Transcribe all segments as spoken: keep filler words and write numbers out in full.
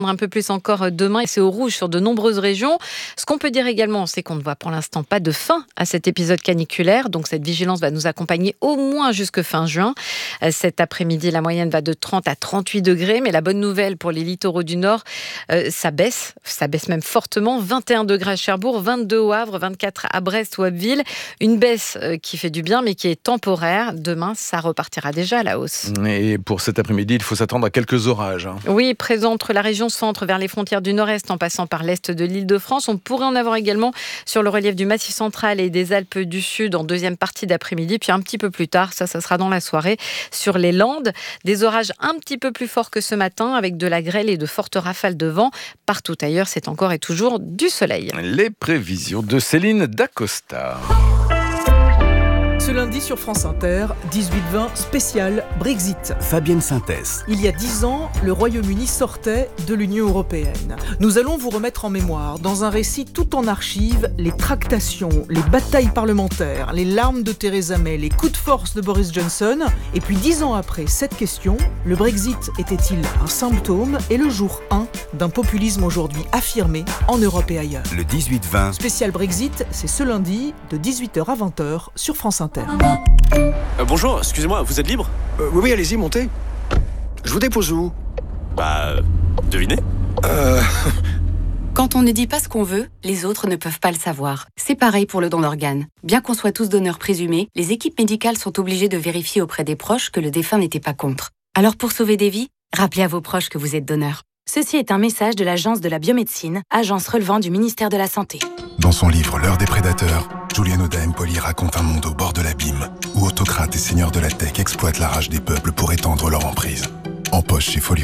Un peu plus encore demain, et c'est au rouge sur de nombreuses régions. Ce qu'on peut dire également, c'est qu'on ne voit pour l'instant pas de fin à cet épisode caniculaire, donc cette vigilance va nous accompagner au moins jusque fin juin. Cet après-midi, la moyenne va de trente à trente-huit degrés, mais la bonne nouvelle pour les littoraux du Nord, euh, ça baisse, ça baisse même fortement, vingt et un degrés à Cherbourg, vingt-deux au Havre, vingt-quatre à Brest ou Abbeville. Une baisse euh, qui fait du bien, mais qui est temporaire. Demain, ça repartira déjà à la hausse. Et pour cet après-midi, il faut s'attendre à quelques orages. Hein. Oui, présent entre la région centre vers les frontières du nord-est en passant par l'est de l'Île-de-France. On pourrait en avoir également sur le relief du Massif central et des Alpes du Sud en deuxième partie d'après-midi. Puis un petit peu plus tard, ça, ça sera dans la soirée, sur les Landes. Des orages un petit peu plus forts que ce matin avec de la grêle et de fortes rafales de vent. Partout ailleurs, c'est encore et toujours du soleil. Les prévisions de Céline Dacosta. Ce lundi sur France Inter, dix-huit vingt spécial Brexit. Fabienne Synthèse. Il y a dix ans, le Royaume-Uni sortait de l'Union européenne. Nous allons vous remettre en mémoire, dans un récit tout en archives, les tractations, les batailles parlementaires, les larmes de Theresa May, les coups de force de Boris Johnson. Et puis dix ans après cette question, le Brexit était-il un symptôme et le jour un d'un populisme aujourd'hui affirmé en Europe et ailleurs. Le dix-huit vingt. Spécial Brexit, c'est ce lundi de dix-huit heures à vingt heures sur France Inter. Euh, bonjour, excusez-moi, vous êtes libre ? euh, Oui, oui, allez-y, montez. Je vous dépose où ? Bah, euh, devinez ? Euh... Quand on ne dit pas ce qu'on veut, les autres ne peuvent pas le savoir. C'est pareil pour le don d'organes. Bien qu'on soit tous donneurs présumés, les équipes médicales sont obligées de vérifier auprès des proches que le défunt n'était pas contre. Alors pour sauver des vies, rappelez à vos proches que vous êtes donneur. Ceci est un message de l'Agence de la biomédecine, agence relevant du ministère de la Santé. Dans son livre L'heure des prédateurs, Julian Oda Empoli raconte un monde au bord de l'abîme, où autocrates et seigneurs de la tech exploitent la rage des peuples pour étendre leur emprise. En poche chez Folio.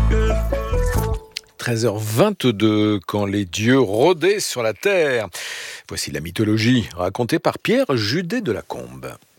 treize heures vingt-deux, quand les dieux rôdaient sur la terre. Voici la mythologie racontée par Pierre Judet de la Combe.